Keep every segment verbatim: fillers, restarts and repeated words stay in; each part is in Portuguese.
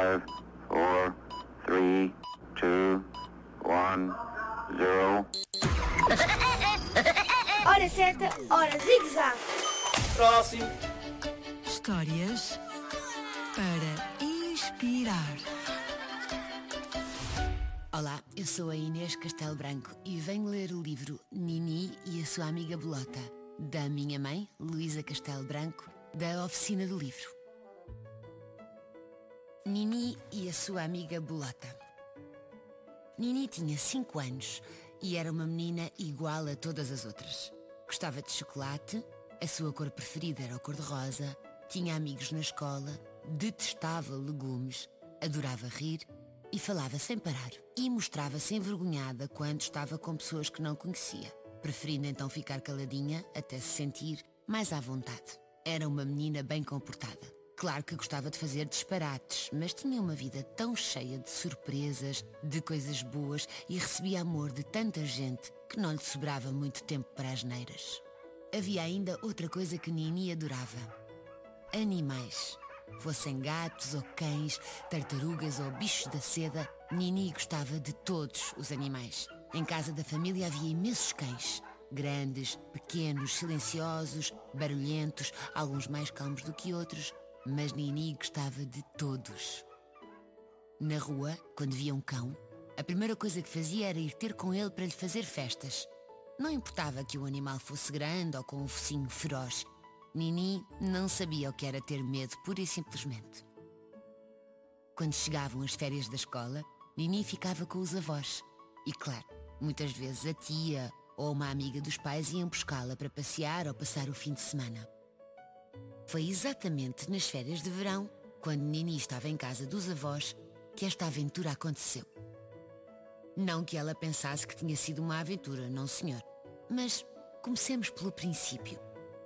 five, four, three, two, one, zero. Hora certa, hora zig-zag. Próximo. Histórias para inspirar. Olá, eu sou a Inês Castelo Branco e venho ler o livro Nini e a sua amiga Bolota, da minha mãe, Luísa Castelo Branco, da Oficina do Livro. Nini e a sua amiga Bolota. Nini tinha cinco anos e era uma menina igual a todas as outras. Gostava de chocolate, a sua cor preferida era o cor-de-rosa, tinha amigos na escola, detestava legumes, adorava rir e falava sem parar. E mostrava-se envergonhada quando estava com pessoas que não conhecia, preferindo então ficar caladinha até se sentir mais à vontade. Era uma menina bem comportada. Claro que gostava de fazer disparates, mas tinha uma vida tão cheia de surpresas, de coisas boas e recebia amor de tanta gente que não lhe sobrava muito tempo para as neiras. Havia ainda outra coisa que Nini adorava: animais. Fossem gatos ou cães, tartarugas ou bichos da seda, Nini gostava de todos os animais. Em casa da família havia imensos cães. Grandes, pequenos, silenciosos, barulhentos, alguns mais calmos do que outros, mas Nini gostava de todos. Na rua, quando via um cão, a primeira coisa que fazia era ir ter com ele para lhe fazer festas. Não importava que o animal fosse grande ou com um focinho feroz. Nini não sabia o que era ter medo, pura e simplesmente. Quando chegavam as férias da escola, Nini ficava com os avós. E claro, muitas vezes a tia ou uma amiga dos pais iam buscá-la para passear ou passar o fim de semana. Foi exatamente nas férias de verão, quando Nini estava em casa dos avós, que esta aventura aconteceu. Não que ela pensasse que tinha sido uma aventura, não senhor. Mas comecemos pelo princípio.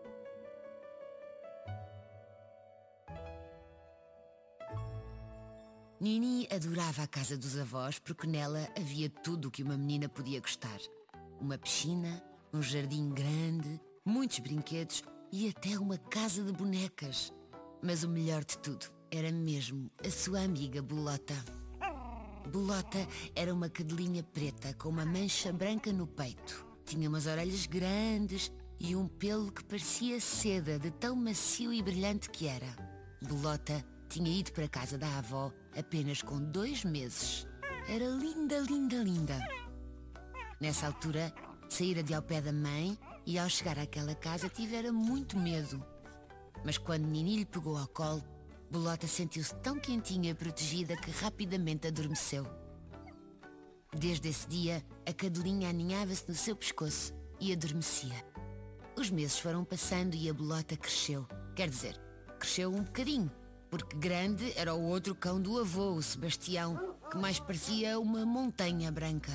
Nini adorava a casa dos avós porque nela havia tudo o que uma menina podia gostar. Uma piscina, um jardim grande, muitos brinquedos e até uma casa de bonecas. Mas o melhor de tudo era mesmo a sua amiga Bolota. Bolota era uma cadelinha preta com uma mancha branca no peito. Tinha umas orelhas grandes e um pelo que parecia seda, de tão macio e brilhante que era. Bolota tinha ido para a casa da avó apenas com dois meses. Era linda, linda, linda. Nessa altura, saíra de ao pé da mãe e ao chegar àquela casa tivera muito medo. Mas quando Nini lhe pegou ao colo, Bolota sentiu-se tão quentinha e protegida que rapidamente adormeceu. Desde esse dia, a cadelinha aninhava-se no seu pescoço e adormecia. Os meses foram passando e a Bolota cresceu. Quer dizer, cresceu um bocadinho, porque grande era o outro cão do avô, o Sebastião, que mais parecia uma montanha branca.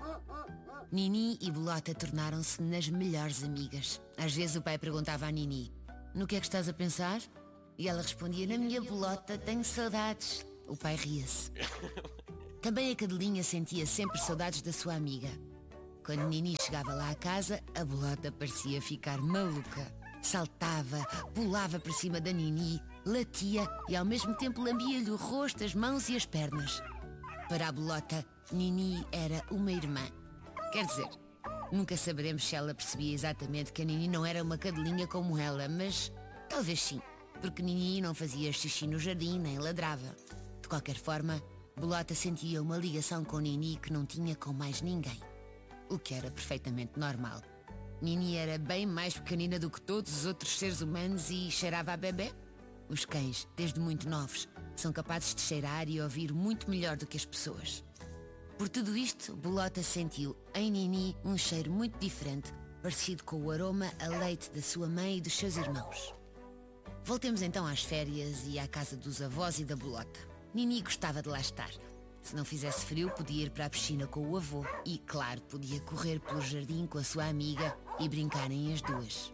Nini e Bolota tornaram-se nas melhores amigas. Às vezes o pai perguntava à Nini: "No que é que estás a pensar?" E ela respondia: "Na minha Bolota, tenho saudades." O pai ria-se. Também a cadelinha sentia sempre saudades da sua amiga. Quando Nini chegava lá à casa, a Bolota parecia ficar maluca. Saltava, pulava por cima da Nini, latia e ao mesmo tempo lambia-lhe o rosto, as mãos e as pernas. Para a Bolota, Nini era uma irmã. Quer dizer, nunca saberemos se ela percebia exatamente que a Nini não era uma cadelinha como ela, mas talvez sim, porque Nini não fazia xixi no jardim nem ladrava. De qualquer forma, Bolota sentia uma ligação com Nini que não tinha com mais ninguém, o que era perfeitamente normal. Nini era bem mais pequenina do que todos os outros seres humanos e cheirava a bebê. Os cães, desde muito novos, são capazes de cheirar e ouvir muito melhor do que as pessoas. Por tudo isto, Bolota sentiu em Nini um cheiro muito diferente, parecido com o aroma a leite da sua mãe e dos seus irmãos. Voltemos então às férias e à casa dos avós e da Bolota. Nini gostava de lá estar. Se não fizesse frio, podia ir para a piscina com o avô e, claro, podia correr pelo jardim com a sua amiga e brincarem as duas.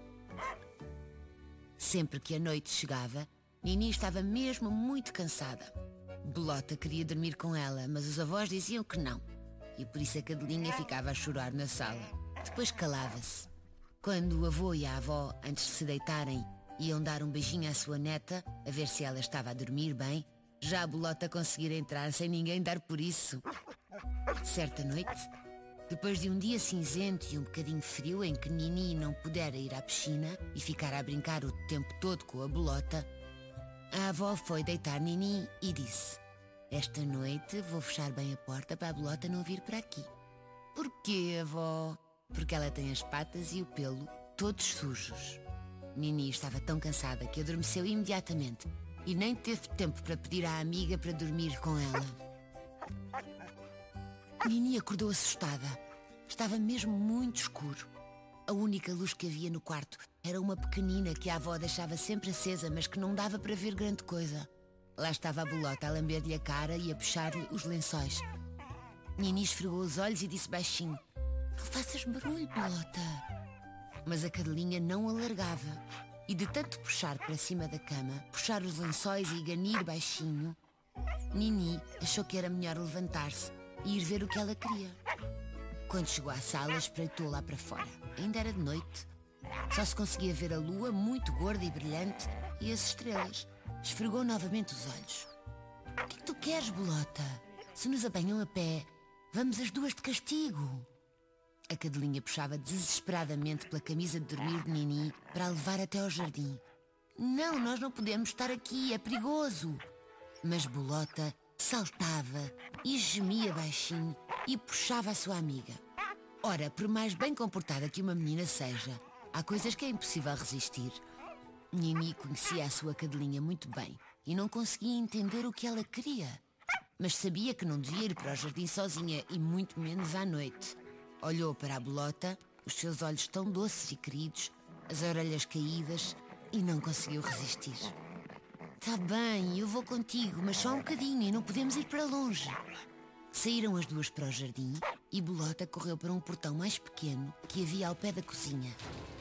Sempre que a noite chegava, Nini estava mesmo muito cansada. Bolota queria dormir com ela, mas os avós diziam que não, e por isso a cadelinha ficava a chorar na sala. Depois calava-se. Quando o avô e a avó, antes de se deitarem, iam dar um beijinho à sua neta, a ver se ela estava a dormir bem, Já a bolota conseguira entrar sem ninguém dar por isso. Certa noite, depois de um dia cinzento e um bocadinho frio em que Nini não pudera ir à piscina e ficar a brincar o tempo todo com a bolota, a avó foi deitar Nini e disse: esta noite vou fechar bem a porta para a bolota não vir para aqui. Porquê, avó? Porque ela tem as patas e o pelo todos sujos. Nini estava tão cansada que adormeceu imediatamente e nem teve tempo para pedir à amiga para dormir com ela. Nini acordou assustada. Estava mesmo muito escuro. A única luz que havia no quarto era uma pequenina que a avó deixava sempre acesa, mas que não dava para ver grande coisa. Lá estava a bolota a lamber-lhe a cara e a puxar-lhe os lençóis. Nini esfregou os olhos e disse baixinho: não faças barulho, bolota. Mas a cadelinha não alargava. E de tanto puxar para cima da cama, puxar os lençóis e ganir baixinho, Nini achou que era melhor levantar-se e ir ver o que ela queria. Quando chegou à sala, espreitou lá para fora. Ainda era de noite. Só se conseguia ver a lua, muito gorda e brilhante, e as estrelas. Esfregou novamente os olhos. O que é que tu queres, bolota? Se nos apanham a pé, vamos as duas de castigo. A cadelinha puxava desesperadamente pela camisa de dormir de Nini para a levar até ao jardim. Não, nós não podemos estar aqui, é perigoso. Mas bolota saltava e gemia baixinho e puxava a sua amiga. Ora, por mais bem comportada que uma menina seja, há coisas que é impossível resistir. Nini conhecia a sua cadelinha muito bem e não conseguia entender o que ela queria. Mas sabia que não devia ir para o jardim sozinha e muito menos à noite. Olhou para a bolota, os seus olhos tão doces e queridos, as orelhas caídas, e não conseguiu resistir. Tá bem, eu vou contigo, mas só um bocadinho e não podemos ir para longe. Saíram as duas para o jardim e bolota correu para um portão mais pequeno que havia ao pé da cozinha.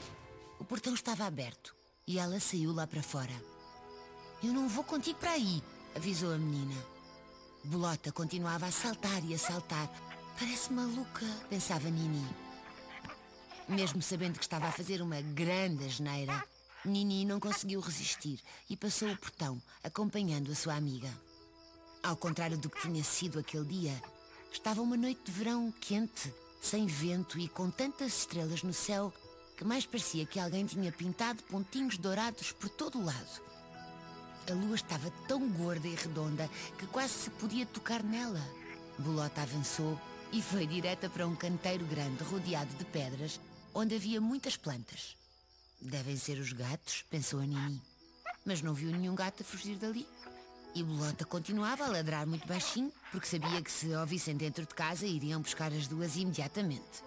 O portão estava aberto e ela saiu lá para fora. Eu não vou contigo para aí, avisou a menina. Bolota continuava a saltar e a saltar. Parece maluca, pensava Nini. Mesmo sabendo que estava a fazer uma grande asneira, Nini não conseguiu resistir e passou o portão, acompanhando a sua amiga. Ao contrário do que tinha sido aquele dia, estava uma noite de verão quente, sem vento e com tantas estrelas no céu que mais parecia que alguém tinha pintado pontinhos dourados por todo o lado. A lua estava tão gorda e redonda que quase se podia tocar nela. Bolota avançou e foi direta para um canteiro grande rodeado de pedras, onde havia muitas plantas. Devem ser os gatos, pensou a Nini. Mas não viu nenhum gato a fugir dali. E Bolota continuava a ladrar muito baixinho, porque sabia que se a ouvissem dentro de casa iriam buscar as duas imediatamente.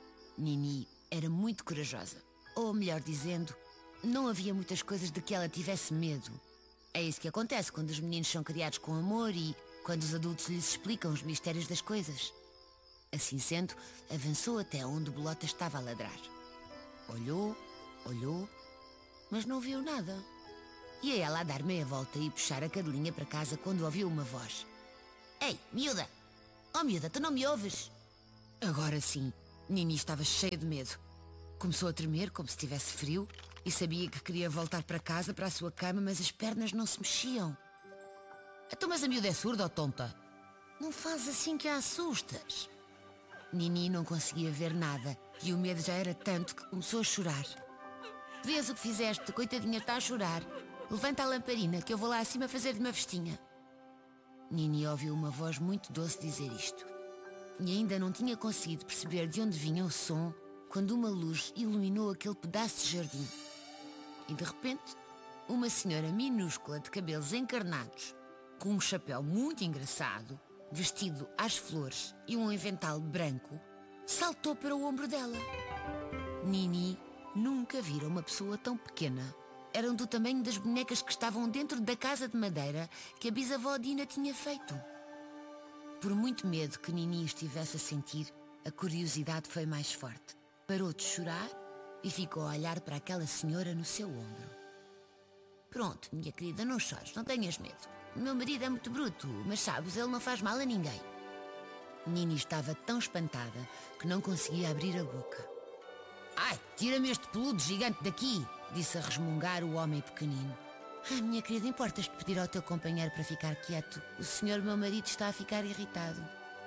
Nini era muito corajosa. Ou melhor dizendo, não havia muitas coisas de que ela tivesse medo. É isso que acontece quando os meninos são criados com amor e quando os adultos lhes explicam os mistérios das coisas. Assim sendo, avançou até onde Bolota estava a ladrar. Olhou, olhou, mas não viu nada. Ia ela a dar meia volta e puxar a cadelinha para casa quando ouviu uma voz. Ei, miúda! Oh, miúda, tu não me ouves? Agora sim, Nini estava cheia de medo. Começou a tremer como se tivesse frio e sabia que queria voltar para casa, para a sua cama, mas as pernas não se mexiam. Então, mas a miúda é surda ou tonta? Não faz assim que a assustas. Nini não conseguia ver nada e o medo já era tanto que começou a chorar. Vês o que fizeste? Coitadinha, está a chorar. Levanta a lamparina que eu vou lá acima fazer-lhe uma festinha. Nini ouviu uma voz muito doce dizer isto. E ainda não tinha conseguido perceber de onde vinha o som quando uma luz iluminou aquele pedaço de jardim. E de repente, uma senhora minúscula de cabelos encarnados, com um chapéu muito engraçado, vestido às flores e um avental branco, saltou para o ombro dela. Nini nunca vira uma pessoa tão pequena. Eram do tamanho das bonecas que estavam dentro da casa de madeira que a bisavó Dina tinha feito. Por muito medo que Nini estivesse a sentir, a curiosidade foi mais forte. Parou de chorar e ficou a olhar para aquela senhora no seu ombro. Pronto, minha querida, não chores, não tenhas medo. O meu marido é muito bruto, mas sabes, ele não faz mal a ninguém. Nini estava tão espantada que não conseguia abrir a boca. Ai, tira-me este peludo gigante daqui, disse a resmungar o homem pequenino. Ah, minha querida, importas-te pedir ao teu companheiro para ficar quieto? O senhor, meu marido, está a ficar irritado.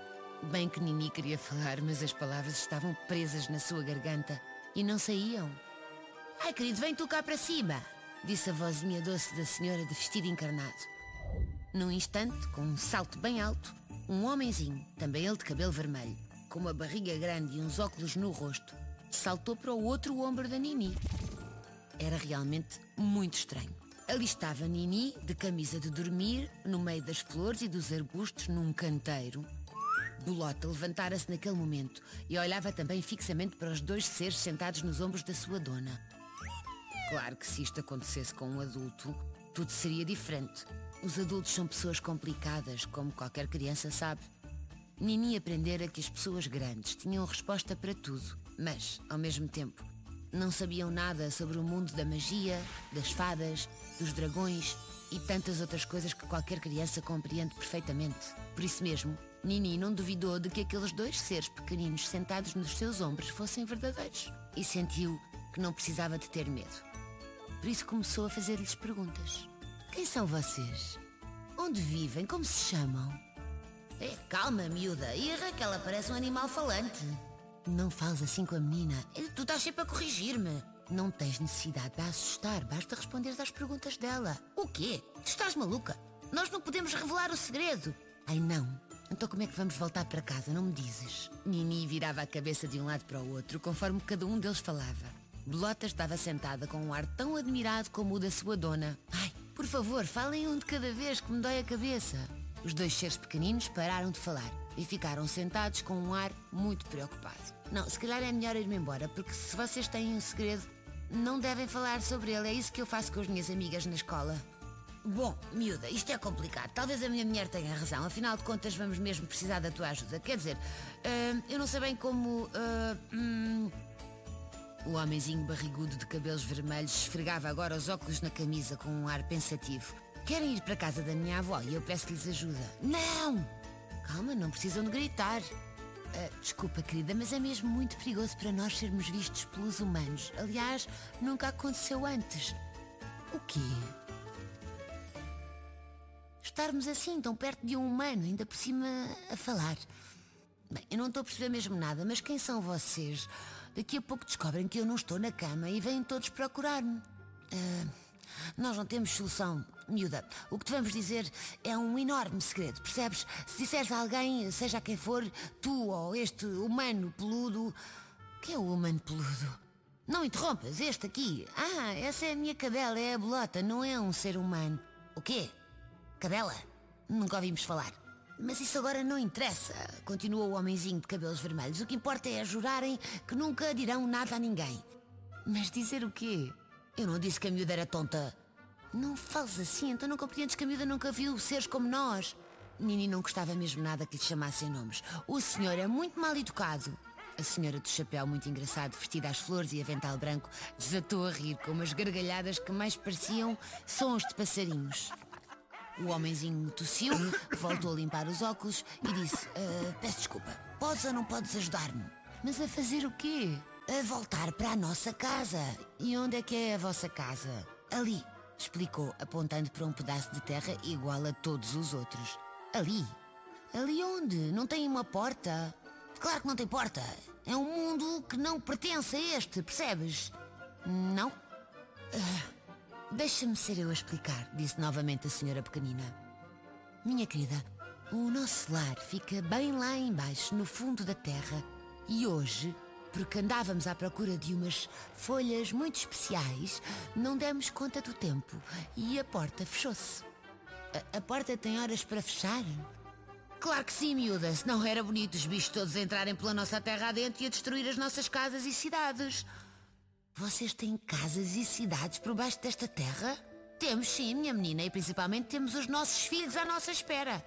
Bem que Nini queria falar, mas as palavras estavam presas na sua garganta e não saíam. Ai, querido, vem tu cá para cima, disse a vozinha doce da senhora de vestido encarnado. Num instante, com um salto bem alto, um homenzinho, também ele de cabelo vermelho, com uma barriga grande e uns óculos no rosto, saltou para o outro ombro da Nini. Era realmente muito estranho. Ali estava Nini, de camisa de dormir, no meio das flores e dos arbustos, num canteiro. Bolota levantara-se naquele momento e olhava também fixamente para os dois seres sentados nos ombros da sua dona. Claro que se isto acontecesse com um adulto, tudo seria diferente. Os adultos são pessoas complicadas, como qualquer criança sabe. Nini aprendera que as pessoas grandes tinham resposta para tudo, mas, ao mesmo tempo, não sabiam nada sobre o mundo da magia, das fadas, dos dragões e tantas outras coisas que qualquer criança compreende perfeitamente. Por isso mesmo, Nini não duvidou de que aqueles dois seres pequeninos sentados nos seus ombros fossem verdadeiros e sentiu que não precisava de ter medo. Por isso começou a fazer-lhes perguntas. Quem são vocês? Onde vivem? Como se chamam? É, calma, miúda. E a Raquel parece um animal falante. Não fales assim com a menina. Tu estás sempre a corrigir-me. Não tens necessidade de a assustar. Basta responder às perguntas dela. O quê? Tu estás maluca? Nós não podemos revelar o segredo. Ai, não. Então como é que vamos voltar para casa? Não me dizes? Nini virava a cabeça de um lado para o outro, conforme cada um deles falava. Bolota estava sentada com um ar tão admirado como o da sua dona. Ai, por favor, falem um de cada vez, que me dói a cabeça. Os dois seres pequeninos pararam de falar e ficaram sentados com um ar muito preocupado. Não, se calhar é melhor ir-me embora, porque se vocês têm um segredo, não devem falar sobre ele. É isso que eu faço com as minhas amigas na escola. Bom, miúda, isto é complicado. Talvez a minha mulher tenha razão. Afinal de contas, vamos mesmo precisar da tua ajuda. Quer dizer, uh, eu não sei bem como... Uh, hum... O homenzinho barrigudo de cabelos vermelhos esfregava agora os óculos na camisa com um ar pensativo. Querem ir para a casa da minha avó e eu peço-lhes ajuda. Não! Calma, não precisam de gritar. Uh, desculpa, querida, mas é mesmo muito perigoso para nós sermos vistos pelos humanos. Aliás, nunca aconteceu antes. O quê? Estarmos assim, tão perto de um humano, ainda por cima a falar. Bem, eu não estou a perceber mesmo nada, mas quem são vocês? Daqui a pouco descobrem que eu não estou na cama e vêm todos procurar-me. Uh, nós não temos solução, miúda. O que te vamos dizer é um enorme segredo, percebes? Se disseres a alguém, seja quem for, tu ou este humano peludo... Que é o humano peludo? Não interrompas, este aqui. Ah, essa é a minha cadela, é a Bolota, não é um ser humano. O quê? Cadela? Nunca ouvimos falar. Mas isso agora não interessa, continuou o homenzinho de cabelos vermelhos. O que importa é jurarem que nunca dirão nada a ninguém. Mas dizer o quê? Eu não disse que a miúda era tonta. Não fales assim, então não compreendes que a miúda nunca viu seres como nós. Nini não gostava mesmo nada que lhe chamassem nomes. O senhor é muito mal educado. A senhora do chapéu muito engraçado, vestida às flores e avental branco, desatou a rir com umas gargalhadas que mais pareciam sons de passarinhos. O homenzinho tossiu, voltou a limpar os óculos e disse: uh, peço desculpa, podes ou não podes ajudar-me? Mas a fazer o quê? A voltar para a nossa casa. E onde é que é a vossa casa? Ali, explicou, apontando para um pedaço de terra igual a todos os outros. Ali? Ali onde? Não tem uma porta? Claro que não tem porta. É um mundo que não pertence a este, percebes? Não? Uh... Deixa-me ser eu a explicar, disse novamente a senhora pequenina. Minha querida, o nosso lar fica bem lá embaixo, no fundo da terra. E hoje, porque andávamos à procura de umas folhas muito especiais, não demos conta do tempo e a porta fechou-se. A, a porta tem horas para fechar? Claro que sim, miúda, senão era bonito os bichos todos entrarem pela nossa terra adentro e a destruir as nossas casas e cidades. Vocês têm casas e cidades por baixo desta terra? Temos sim, minha menina, e principalmente temos os nossos filhos à nossa espera.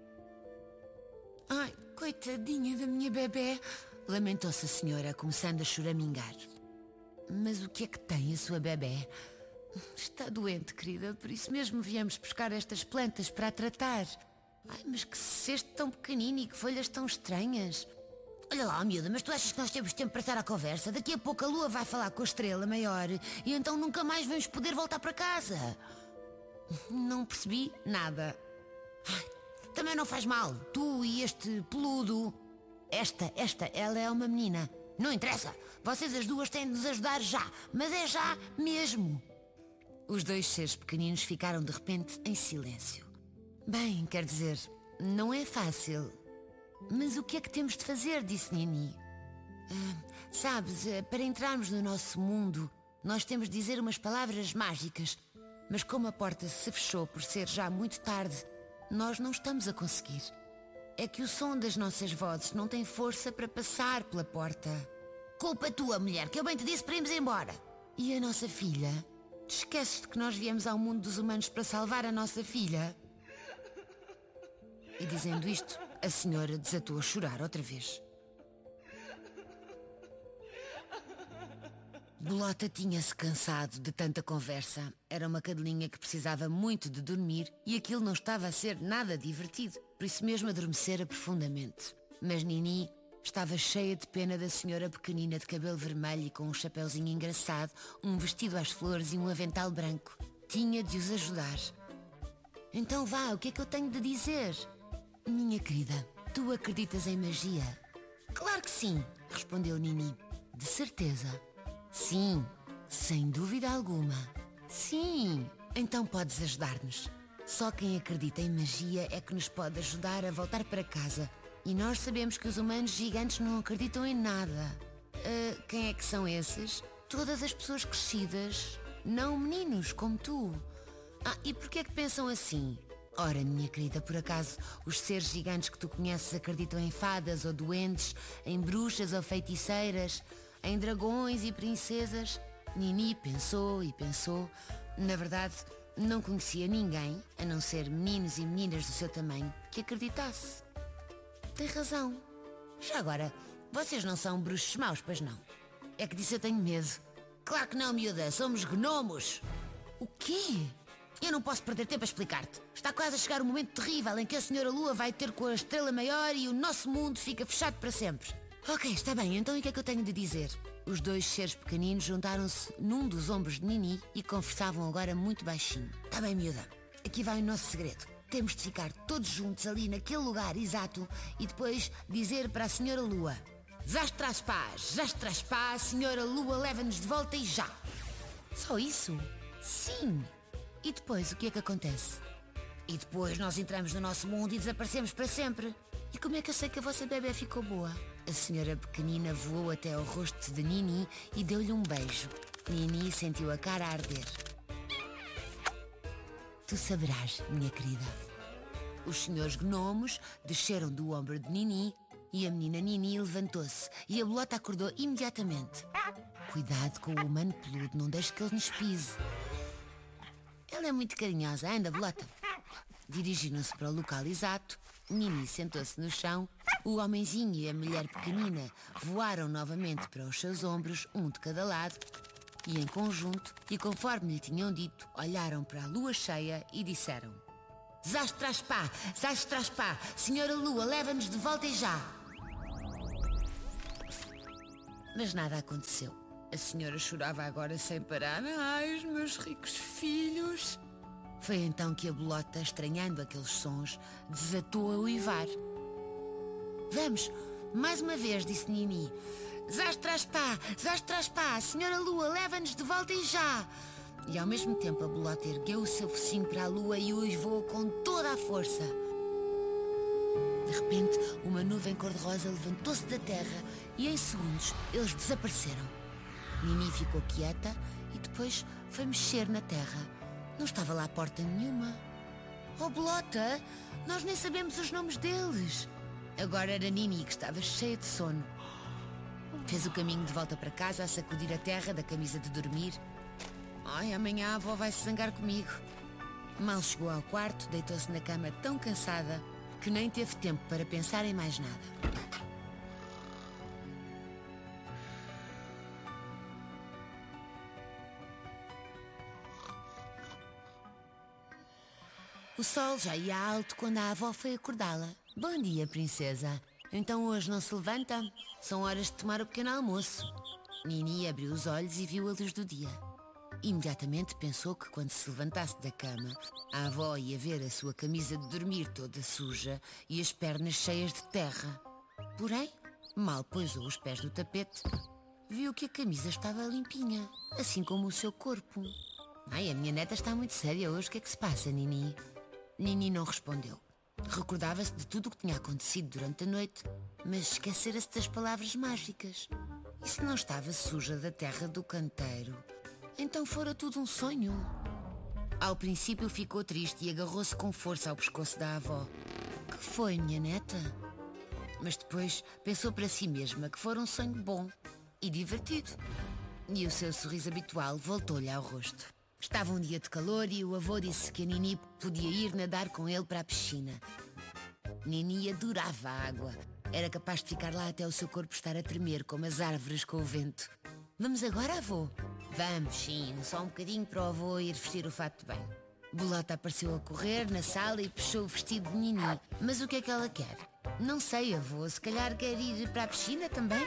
Ai, coitadinha da minha bebé, lamentou-se a senhora, começando a choramingar. Mas o que é que tem a sua bebé? Está doente, querida, por isso mesmo viemos buscar estas plantas para a tratar. Ai, mas que cesto tão pequenino e que folhas tão estranhas. Olha lá, miúda, mas tu achas que nós temos tempo para estar à conversa? Daqui a pouco a lua vai falar com a estrela maior e então nunca mais vamos poder voltar para casa. Não percebi nada. Ai, também não faz mal. Tu e este peludo. Esta, esta, ela é uma menina. Não interessa. Vocês as duas têm de nos ajudar já. Mas é já mesmo. Os dois seres pequeninos ficaram de repente em silêncio. Bem, quer dizer, não é fácil. Mas o que é que temos de fazer? Disse Nini. Ah, sabes, para entrarmos no nosso mundo, nós temos de dizer umas palavras mágicas. Mas como a porta se fechou por ser já muito tarde, nós não estamos a conseguir. É que o som das nossas vozes não tem força para passar pela porta. Culpa tua, mulher, que eu bem te disse para irmos embora. E a nossa filha? Te esqueces de que nós viemos ao mundo dos humanos para salvar a nossa filha? E dizendo isto, a senhora desatou a chorar outra vez. Bolota tinha-se cansado de tanta conversa. Era uma cadelinha que precisava muito de dormir e aquilo não estava a ser nada divertido. Por isso mesmo adormecera profundamente. Mas Nini estava cheia de pena da senhora pequenina de cabelo vermelho e com um chapeuzinho engraçado, um vestido às flores e um avental branco. Tinha de os ajudar. Então vá, o que é que eu tenho de dizer? Minha querida, tu acreditas em magia? Claro que sim, respondeu Nini. De certeza? Sim, sem dúvida alguma. Sim, então podes ajudar-nos. Só quem acredita em magia é que nos pode ajudar a voltar para casa. E nós sabemos que os humanos gigantes não acreditam em nada. Uh, quem é que são esses? Todas as pessoas crescidas, não meninos como tu. Ah, e porquê é que pensam assim? Ora, minha querida, por acaso os seres gigantes que tu conheces acreditam em fadas ou duendes, em bruxas ou feiticeiras, em dragões e princesas? Nini pensou e pensou. Na verdade, não conhecia ninguém, a não ser meninos e meninas do seu tamanho, que acreditasse. Tem razão. Já agora, vocês não são bruxos maus, pois não? É que disso eu tenho medo. Claro que não, miúda, somos gnomos. O quê? Eu não posso perder tempo a explicar-te. Está quase a chegar o momento terrível em que a senhora Lua vai ter com a estrela maior e o nosso mundo fica fechado para sempre. Ok, está bem, então e o que é que eu tenho de dizer? Os dois seres pequeninos juntaram-se num dos ombros de Nini e conversavam agora muito baixinho. Está bem, miúda, aqui vai o nosso segredo. Temos de ficar todos juntos ali naquele lugar exato e depois dizer para a senhora Lua: Zastraspá, Zastraspá, a senhora Lua leva-nos de volta e já. Só isso? Sim. E depois o que é que acontece? E depois nós entramos no nosso mundo e desaparecemos para sempre. E como é que eu sei que a vossa bebê ficou boa? A senhora pequenina voou até ao rosto de Nini e deu-lhe um beijo. Nini sentiu a cara a arder. Tu saberás, minha querida. Os senhores gnomos desceram do ombro de Nini e a menina Nini levantou-se e a bolota acordou imediatamente. Cuidado com o humano peludo, não deixe que ele nos pise. Ela é muito carinhosa, anda, bolota. Dirigiram-se para o local exato. Nini sentou-se no chão. O homenzinho e a mulher pequenina voaram novamente para os seus ombros, um de cada lado, e em conjunto, e conforme lhe tinham dito, olharam para a lua cheia e disseram: Zastraspá, Zastraspá, senhora Lua, leva-nos de volta e já. Mas nada aconteceu. A senhora chorava agora sem parar. Ai, os meus ricos filhos. Foi então que a bolota, estranhando aqueles sons, desatou a uivar. Vamos, mais uma vez, disse Nini. Zastraspá, Zastraspá, senhora Lua, leva-nos de volta e já. E ao mesmo tempo a bolota ergueu o seu focinho para a lua e uivou com toda a força. De repente, uma nuvem cor-de-rosa levantou-se da terra e em segundos eles desapareceram. Nini ficou quieta e depois foi mexer na terra. Não estava lá porta nenhuma. Oh, bolota, nós nem sabemos os nomes deles. Agora era Nini que estava cheia de sono. Fez o caminho de volta para casa a sacudir a terra da camisa de dormir. Ai, amanhã a avó vai se zangar comigo. Mal chegou ao quarto, deitou-se na cama tão cansada que nem teve tempo para pensar em mais nada. O sol já ia alto quando a avó foi acordá-la. Bom dia, princesa. Então hoje não se levanta? São horas de tomar o pequeno almoço. Nini abriu os olhos e viu a luz do dia. Imediatamente pensou que quando se levantasse da cama, a avó ia ver a sua camisa de dormir toda suja e as pernas cheias de terra. Porém, mal pousou os pés no tapete, viu que a camisa estava limpinha, assim como o seu corpo. Ai, a minha neta está muito séria hoje, o que é que se passa, Nini? Nini não respondeu. Recordava-se de tudo o que tinha acontecido durante a noite, mas esquecera-se das palavras mágicas. E se não estava suja da terra do canteiro, então fora tudo um sonho. Ao princípio ficou triste e agarrou-se com força ao pescoço da avó. Que foi, minha neta? Mas depois pensou para si mesma que fora um sonho bom e divertido. E o seu sorriso habitual voltou-lhe ao rosto. Estava um dia de calor e o avô disse que a Nini podia ir nadar com ele para a piscina. Nini adorava a água. Era capaz de ficar lá até o seu corpo estar a tremer como as árvores com o vento. Vamos agora, avô? Vamos, sim, só um bocadinho para o avô ir vestir o fato de banho. Bolota apareceu a correr na sala e puxou o vestido de Nini. Mas o que é que ela quer? Não sei, avô, se calhar quer ir para a piscina também?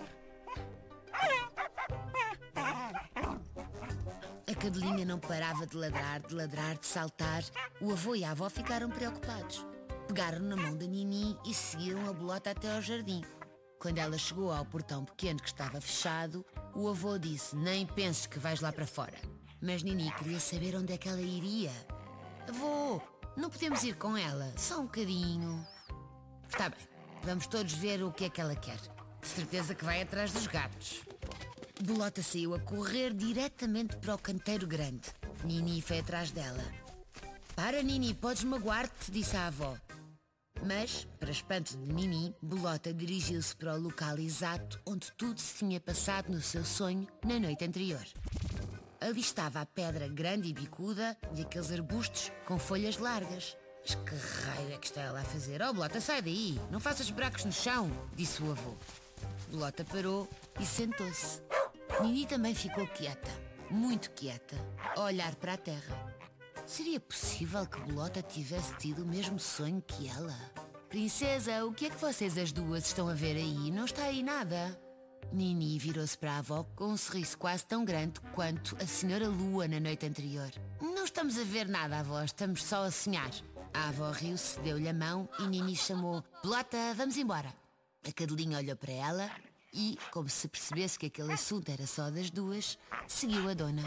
A cadelinha não parava de ladrar, de ladrar, de saltar. O avô e a avó ficaram preocupados. Pegaram na mão da Nini e seguiram a Bolota até ao jardim. Quando ela chegou ao portão pequeno que estava fechado, o avô disse: nem penses que vais lá para fora. Mas Nini queria saber onde é que ela iria. Avô, não podemos ir com ela, só um bocadinho. Está bem, vamos todos ver o que é que ela quer. De certeza que vai atrás dos gatos. Bolota saiu a correr diretamente para o canteiro grande. Nini foi atrás dela. Para, Nini, podes magoar-te, disse a avó. Mas, para espanto de Nini, Bolota dirigiu-se para o local exato onde tudo se tinha passado no seu sonho na noite anterior. Ali estava a pedra grande e bicuda e aqueles arbustos com folhas largas. Mas que raio é que está ela a fazer? Oh, Bolota, sai daí! Não faças buracos no chão, disse o avô. Bolota parou e sentou-se. Nini também ficou quieta, muito quieta, a olhar para a terra. Seria possível que Bolota tivesse tido o mesmo sonho que ela? Princesa, o que é que vocês as duas estão a ver aí? Não está aí nada. Nini virou-se para a avó com um sorriso quase tão grande quanto a senhora Lua na noite anterior. Não estamos a ver nada, avó, estamos só a sonhar. A avó riu-se, deu-lhe a mão e Nini chamou: Bolota, vamos embora. A cadelinha olhou para ela e, como se percebesse que aquele assunto era só das duas, seguiu a dona.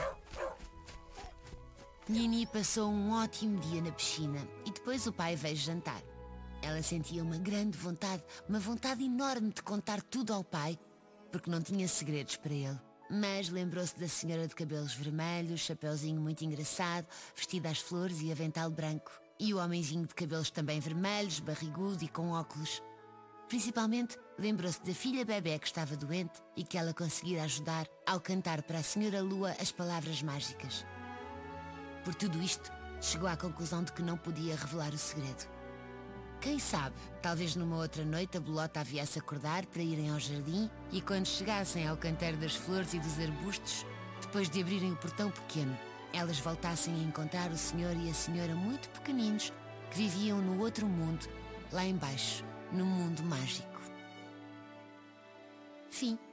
Nini passou um ótimo dia na piscina e depois o pai veio jantar. Ela sentia uma grande vontade, uma vontade enorme de contar tudo ao pai, porque não tinha segredos para ele. Mas lembrou-se da senhora de cabelos vermelhos, chapeuzinho muito engraçado, vestida às flores e avental branco. E o homenzinho de cabelos também vermelhos, barrigudo e com óculos. Principalmente, lembrou-se da filha bebé que estava doente e que ela conseguira ajudar ao cantar para a senhora Lua as palavras mágicas. Por tudo isto, chegou à conclusão de que não podia revelar o segredo. Quem sabe, talvez numa outra noite a Bolota a viesse acordar para irem ao jardim e quando chegassem ao canteiro das flores e dos arbustos, depois de abrirem o portão pequeno, elas voltassem a encontrar o senhor e a senhora muito pequeninos que viviam no outro mundo, lá embaixo, no mundo mágico. Fim.